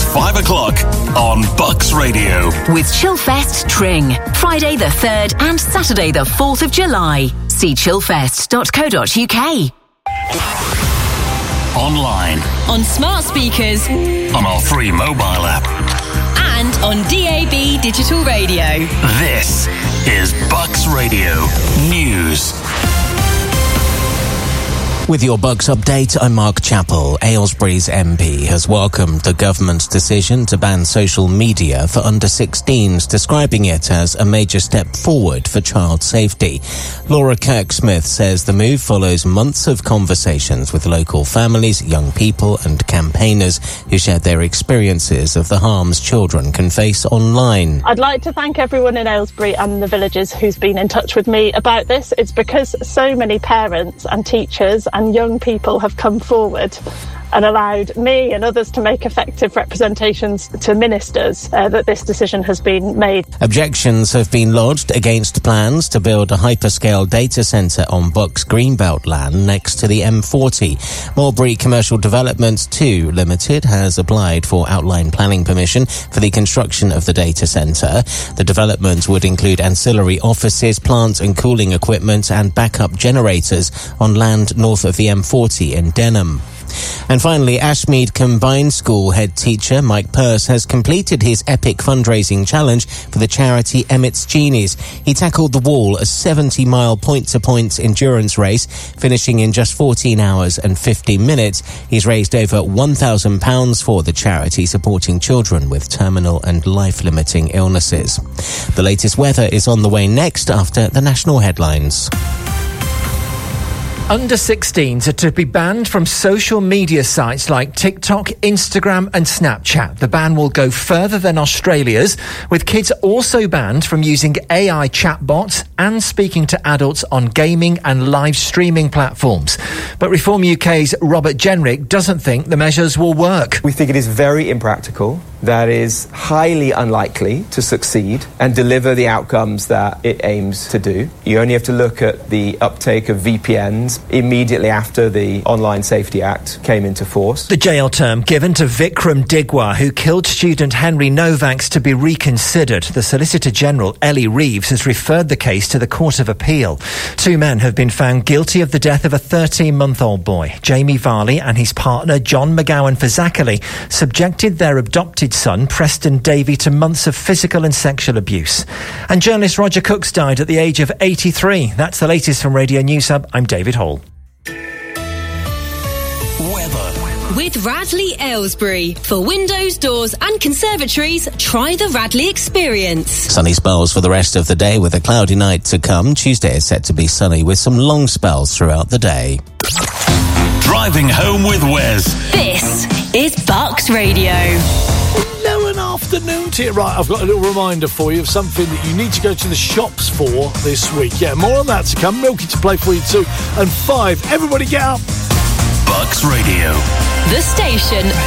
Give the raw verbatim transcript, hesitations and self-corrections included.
five o'clock on Bucks Radio. With Chillfest Tring, Friday the third and Saturday the fourth of July. See chillfest dot co dot uk. Online. On smart speakers. On our free mobile app. And on D A B digital radio. This is Bucks Radio News. With your Bucks update, I'm Mark Chappell. Aylesbury's M P has welcomed the government's decision to ban social media for under sixteens, describing it as a major step forward for child safety. Laura Kirk-Smith says the move follows months of conversations with local families, young people and campaigners who shared their experiences of the harms children can face online. I'd like to thank everyone in Aylesbury and the villages who's been in touch with me about this. It's because so many parents and teachers and young people have come forward and allowed me and others to make effective representations to ministers uh, that this decision has been made. Objections have been lodged against plans to build a hyperscale data centre on Bucks Greenbelt land next to the M forty. Morebury Commercial Development two Limited has applied for outline planning permission for the construction of the data centre. The development would include ancillary offices, plant and cooling equipment and backup generators on land north of the M forty in Denham. And finally, Ashmead Combined School head teacher Mike Purse has completed his epic fundraising challenge for the charity Emmett's Genies. He tackled the wall, a seventy-mile point-to-point endurance race, finishing in just fourteen hours and fifty minutes. He's raised over one thousand pounds for the charity, supporting children with terminal and life-limiting illnesses. The latest weather is on the way next after the national headlines. Under sixteens are to be banned from social media sites like TikTok, Instagram and Snapchat. The ban will go further than Australia's, with kids also banned from using A I chatbots and speaking to adults on gaming and live streaming platforms. But Reform U K's Robert Jenrick doesn't think the measures will work. We think it is very impractical, that is highly unlikely to succeed and deliver the outcomes that it aims to do. You only have to look at the uptake of V P Ns immediately after the Online Safety Act came into force. The jail term given to Vikram Digwa, who killed student Henry Novak's, to be reconsidered. The Solicitor General, Ellie Reeves, has referred the case to the Court of Appeal. Two men have been found guilty of the death of a thirteen-month-old boy. Jamie Varley and his partner, John McGowan Fazakali, subjected their adopted son, Preston Davey, to months of physical and sexual abuse. And journalist Roger Cooks died at the age of eighty-three. That's the latest from Radio News Hub. I'm David Hall. With Radley Aylesbury. For windows, doors and conservatories, try the Radley experience. Sunny spells for the rest of the day with a cloudy night to come. Tuesday is set to be sunny with some long spells throughout the day. Driving home with Wes. This is Bucks Radio. Hello and afternoon to you. Right, I've got a little reminder for you of something that you need to go to the shops for this week. Yeah, more on that to come. Milky to play for you too. And five, everybody get up. Bucks Radio. The station